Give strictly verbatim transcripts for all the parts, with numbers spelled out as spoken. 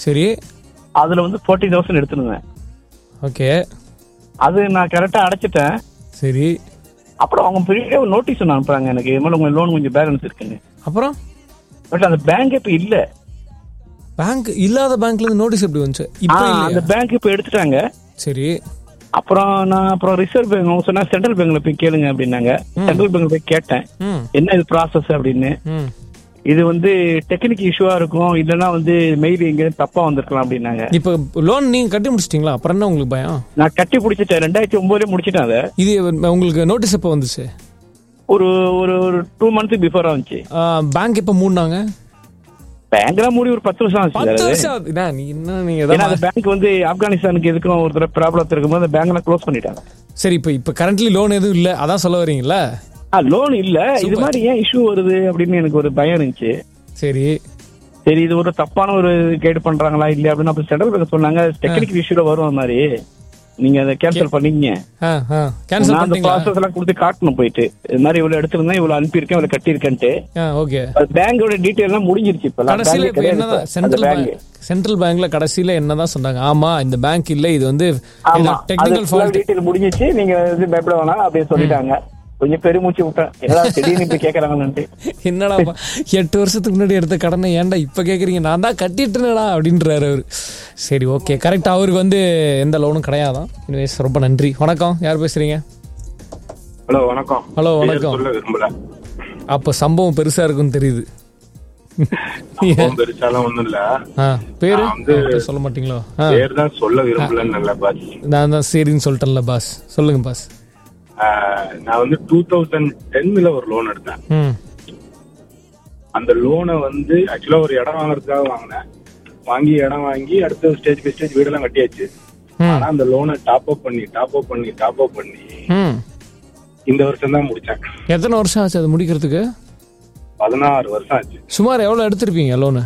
சரி. அதுல வந்து ஃபோர்ட்டி தௌசண்ட் எடுத்துருந்தேன். ஓகே. அது நான் கரெக்டா அடைச்சிட்டேன். சரி. அப்புறம் அவங்க பெரிய ஒரு நோட்டீஸ் ஒன்று அனுப்புறாங்க, எனக்கு இது மாதிரி உங்க லோன் கொஞ்சம் பேலன்ஸ் இருக்குன்னு. அப்புறம் பட் அந்த பேங்க் இப்ப இல்ல. பேங்க் இல்லாத பேங்க்ல இருந்து நோட்டீஸ் எப்படி வந்துச்சு? இப்போ அந்த பேங்க் இப்ப எடுத்துட்டாங்க. சரி. அப்புறம் நான் அப்புறம் ரிசர்வ் பேங்க் அவங்க சொன்னா சென்ட்ரல் பேங்க்ல போய் கேளுங்க அப்படின்னாங்க. சென்ட்ரல் பேங்க்ல போய் கேட்டேன் என்ன இது ப்ராசஸ் அப்படின்னு. இது வந்து டெக்னிக் இஷ்யூவா இருக்கும், இல்லன்னா வந்து மெயில் எங்க தப்பா வந்திருக்கலாம் அப்படின்னாங்க. இப்ப லோன் நீங்க கட்டி முடிச்சிட்டீங்களா? அப்புறம் என்ன உங்களுக்கு பயம்? நான் கட்டி முடிச்சிட்டேன், ரெண்டாயிரத்தி ஒன்பதுல முடிச்சிட்டேன். அதை இது உங்களுக்கு நோட்டீஸ் எப்ப வந்துச்சு? ஒரு ஒரு டூ மந்த்ஸ் பிஃபோரா வந்துச்சு. பேங்க் எப்ப மூடினாங்க? பேங்க்லாம் மூடி ஒரு பத்து வருஷம் ஆச்சு. பேங்க் வந்து ஆப்கானிஸ்தானுக்கு எதுக்கும் ஒரு தடவை ப்ராப்ளம் இருக்கும்போது அந்த பேங்க்ல க்ளோஸ் பண்ணிட்டாங்க. சரி, இப்ப இப்ப கரண்ட்லி லோன் எதுவும் இல்ல, அதான் சொல்ல வரீங்களா? லோன் இல்ல, இது மாதிரி ஏன் இஷ்யூ வருது அப்படின்னு எனக்கு ஒரு பயம் இருந்துச்சு. சரி சரி இது ஒரு தப்பான ஒரு கைடு பண்றாங்களா இல்ல அப்படின்னு அப்ப சென்ட்ரல் பேங்க் சொன்னாங்க டெக்னிக்கல் இஷ்யூல வரும் மாதிரி, நீங்க அதை கேன்சல் பண்ணீங்க. அந்த ப்ராசஸ் எல்லாம் கொடுத்து காட்டணும் போயிட்டு, இது மாதிரி இவ்வளவு எடுத்திருந்தேன், இவ்வளவு அனுப்பியிருக்கேன், இவ்வளவு கட்டியிருக்கேன்ட்டு. பேங்கோட டீடைல் எல்லாம் முடிஞ்சிருச்சு. இப்ப சென்ட்ரல் பேங்க்ல கடைசியில என்னதான் சொன்னாங்க? ஆமா இந்த பேங்க் இல்ல, இது வந்து டெக்னிக்கல் ஃபால்ட், டீடைல் முடிஞ்சிச்சு, நீங்க வந்து பயப்பட வேணாம் அப்படின்னு சொல்லிட்டாங்க. கொஞ்சம் பெருமூச்சு விட்டேன், ஏதாவது திடீர்னு இப்ப கேக்குறாங்கன்னு. என்னடா எட்டு வருஷத்துக்கு முன்னாடி எடுத்த கடனை ஏன்டா இப்ப கேக்குறீங்க? நான் தான் கட்டிட்டுனடா அப்படின்றாரு அவரு. சரி ஓகே, கரெக்டா. அவருக்கு வந்து எந்த லோனும் கிடையாதான். இனிவேஸ் ரொம்ப நன்றி. வணக்கம், யார் பேசுறீங்க? ஹலோ வணக்கம். ஹலோ வணக்கம். அப்ப சம்பவம் பெருசா இருக்குன்னு தெரியுது. பெருசாலாம் ஒண்ணும் இல்ல. பேரு சொல்ல மாட்டீங்களோ? பேர் தான் சொல்ல விரும்பல. பாஸ் நான் தான் சரின்னு சொல்லிட்டேன்ல பாஸ். சொல்லுங்க பாஸ். நான் வந்து டூ தௌசண்ட் டென்ல ஒரு லோன் எடுத்தேன். அந்த லோனை வந்து ஆக்சுவலா ஒரு இடம் வாங்குறதுக்காக வாங்கினேன். வாங்கி இடம் வாங்கி அடுத்த ஸ்டேஜ் பை ஸ்டேஜ் வீடெல்லாம் கட்டியாச்சு. ஆனா அந்த லோனை டாப் அப் பண்ணி டாப் அப் பண்ணி டாப் அப் பண்ணி இந்த வருஷம் தான் முடிச்சேன். எத்தனை வருஷம் ஆச்சு அது முடிக்கிறதுக்கு? பதினாறு வருஷம் ஆச்சு. சுமார் எவ்வளவு எடுத்திருப்பீங்க லோனு?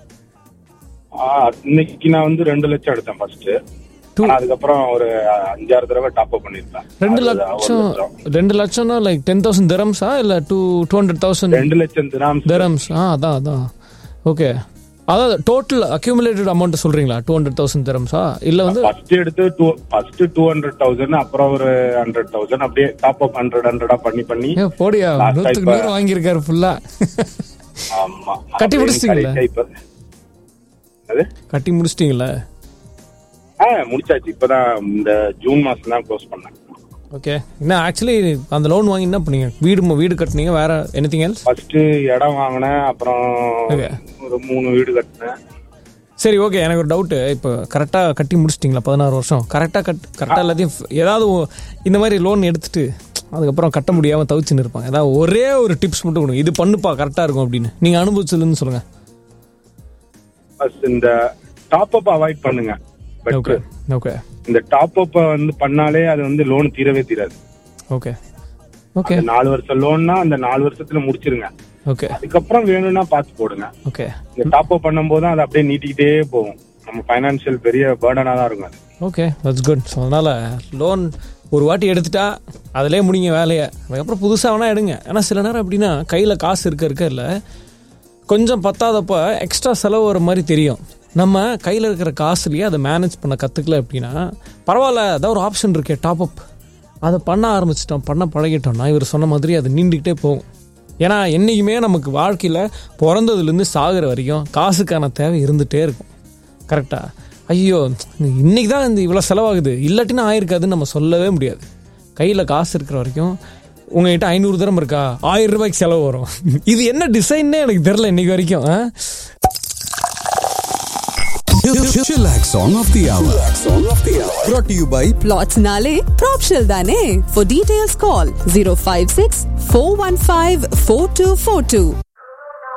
இன்னைக்கு நான் வந்து ரெண்டு லட்சம் எடுத்தேன் ஃபர்ஸ்ட். அதுக்கப்புறம் ஒரு அஞ்சாறு தடவை டாப் அப் பண்ணிருக்கேன். ரெண்டு லட்சம் ரெண்டு லட்சம்னா லைக் டென் தௌசண்ட் திரம்ஸா இல்ல டூ டூ ஹண்ட்ரட் தௌசண்ட்? ரெண்டு லட்சம் திரம்ஸ். திரம்ஸ் ஆ அதான் அதான் ஓகே. அதாவது டோட்டல் அக்யூமுலேட்டட் அமௌண்ட் சொல்றீங்களா? டூ ஹண்ட்ரட் தௌசண்ட் திரம்ஸா இல்ல வந்து ஃபர்ஸ்ட் எடுத்து two first two hundred thousand அப்புறம் ஒரு ஹண்ட்ரட் தௌசண்ட் அப்படியே டாப் அப் ஹண்ட்ரட் ஹண்ட்ரடா பண்ணி பண்ணி போடியா நூத்துக்கு நூறு வாங்கியிருக்காரு ஃபுல்லா. ஆமா கட்டி முடிச்சிட்டீங்களா? கட்டி முடிச்சிட்டீங்களா? முடிச்சாச்சு. இப்பதான் இந்த ஜூன் மாசம் தான் க்ளோஸ் பண்ணேன். ஓகே. என்ன ஆக்சுவலி அந்த லோன் வாங்கி என்ன பண்ணீங்க? வீடு வீடு கட்டுனீங்க, வேற எனிதிங் எல்ஸ்? ஃபர்ஸ்ட் இடம் வாங்கினேன், அப்புறம் ஒரு மூணு வீடு கட்டினேன். சரி ஓகே. எனக்கு ஒரு டவுட். இப்போ கரெக்டா கட்டி முடிச்சிட்டீங்களா? பதினாறு வருஷம் கரெக்டா கட் கரெக்டா எல்லாத்தையும் ஏதாவது இந்த மாதிரி லோன் எடுத்துட்டு அதுக்கப்புறம் கட்ட முடியாம தவிச்சுன்னு இருப்பாங்க. ஏதாவது ஒரே ஒரு டிப்ஸ் மட்டும் கொடுங்க, இது பண்ணுப்பா கரெக்டா இருக்கும் அப்படின்னு நீங்க அனுபவிச்சதுன்னு சொல்லுங்க. இந்த டாப் அப் அவாய்ட் பண்ணுங்க. Okay okay. இந்த டாப் அப் வந்து பண்ணாலே அது வந்து லோன் தீரவே தீராது. Okay okay. நாலு வருஷம் லோன்னா அந்த நாலு வருஷத்துல முடிச்சிருங்க. ஓகே. அதுக்கப்புறம் வேணும்னா பார்த்து போடுங்க. ஓகே. இந்த டாப் அப் பண்ணும்போது அது அப்படியே நீட்டிக்கிட்டே போகும். நம்ம ஃபைனான்சியல் பெரிய பர்டனா தான் இருக்கும் அது. Okay that's good. ஸோ அதனால லோன் ஒரு வாட்டி எடுத்துட்டா அதிலே முடிங்க வேலையை. அதுக்கப்புறம் புதுசாக வேணா எடுங்க. ஏன்னா சில நேரம் எப்படின்னா கையில் காசு இருக்க இருக்க இல்லை கொஞ்சம் பத்தாதப்போ எக்ஸ்ட்ரா செலவு வர மாதிரி தெரியும். நம்ம கையில் இருக்கிற காசுலேயே அதை மேனேஜ் பண்ண கற்றுக்கல அப்படின்னா பரவாயில்ல, அதான் ஒரு ஆப்ஷன் இருக்கே டாப் அப், அதை பண்ண ஆரம்பிச்சிட்டோம், பண்ண பழகிட்டோம்னா இவர் சொன்ன மாதிரி அது நீண்டுக்கிட்டே போகும். ஏன்னா என்றைக்குமே நமக்கு வாழ்க்கையில் பிறந்ததுலேருந்து சாகிற வரைக்கும் காசுக்கான தேவை இருந்துகிட்டே இருக்கும். கரெக்டாக? ஐயோ இன்றைக்கி தான் இந்த இவ்வளோ செலவாகுது, இல்லாட்டினா ஆயிருக்காதுன்னு நம்ம சொல்லவே முடியாது. கையில் காசு இருக்கிற வரைக்கும் உங்ககிட்ட ஐநூறு தரம் இருக்கா, ஆயிரம் ரூபாய்க்கு செலவு வரும். இது என்ன டிசைன்னே எனக்கு தெரியல இன்னைக்கு வரைக்கும். Chillax song of the hour. Song of the hour. Brought to you by Plots Nale Propshell Dane. For details call zero five six four one five four two four two.